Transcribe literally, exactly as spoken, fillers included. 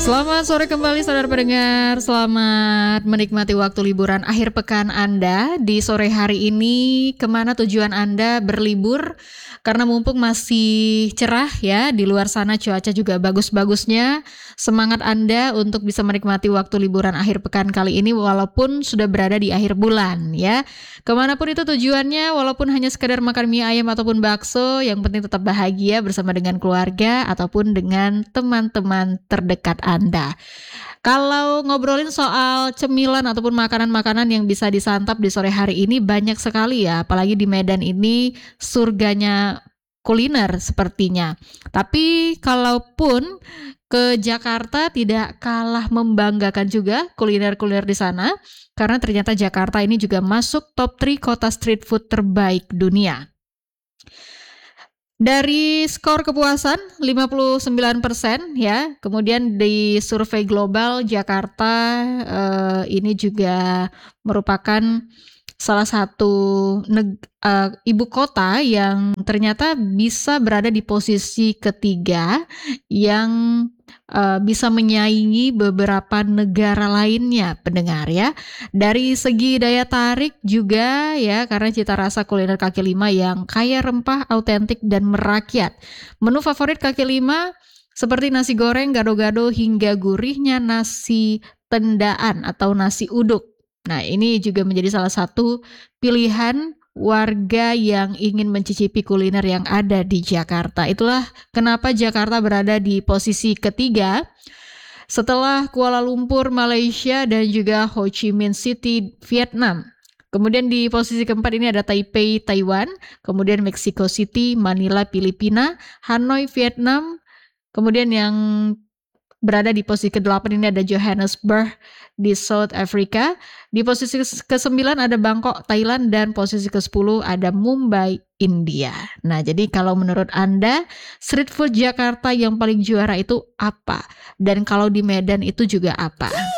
Selamat sore kembali saudara pendengar. Selamat menikmati waktu liburan akhir pekan Anda. Di sore hari ini kemana tujuan Anda berlibur? Karena mumpung masih cerah ya, di luar sana cuaca juga bagus-bagusnya. Semangat Anda untuk bisa menikmati waktu liburan akhir pekan kali ini walaupun sudah berada di akhir bulan ya. Kemanapun itu tujuannya, walaupun hanya sekedar makan mie ayam ataupun bakso, yang penting tetap bahagia bersama dengan keluarga ataupun dengan teman-teman terdekat Anda. Kalau ngobrolin soal cemilan ataupun makanan-makanan yang bisa disantap di sore hari ini banyak sekali ya, apalagi di Medan ini surganya kuliner sepertinya. Tapi kalaupun ke Jakarta tidak kalah membanggakan juga kuliner-kuliner di sana, karena ternyata Jakarta ini juga masuk top tiga kota street food terbaik dunia. Dari skor kepuasan lima puluh sembilan persen ya, kemudian di survei global Jakarta eh, ini juga merupakan salah satu neg- uh, ibu kota yang ternyata bisa berada di posisi ketiga yang uh, bisa menyaingi beberapa negara lainnya pendengar ya. Dari segi daya tarik juga ya, karena cita rasa kuliner kaki lima yang kaya rempah, autentik dan merakyat. Menu favorit kaki lima seperti nasi goreng, gado-gado hingga gurihnya nasi tendaan atau nasi uduk. Nah, ini juga menjadi salah satu pilihan warga yang ingin mencicipi kuliner yang ada di Jakarta. Itulah kenapa Jakarta berada di posisi ketiga setelah Kuala Lumpur, Malaysia, dan juga Ho Chi Minh City, Vietnam. Kemudian di posisi keempat ini ada Taipei, Taiwan, kemudian Mexico City, Manila, Filipina, Hanoi, Vietnam, kemudian yang berada di posisi kedelapan ini ada Johannesburg di South Africa. Di posisi kesembilan ada Bangkok, Thailand, dan posisi kesepuluh ada Mumbai, India. Nah, jadi kalau menurut Anda street food Jakarta yang paling juara itu apa? Dan kalau di Medan itu juga apa?